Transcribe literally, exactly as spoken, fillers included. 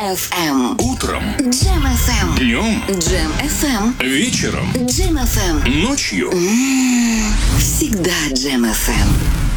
эф эм. Утром, Джем эф эм. днем, Джем эф эм. вечером, Джем эф эм. ночью. Всегда Джем эф эм.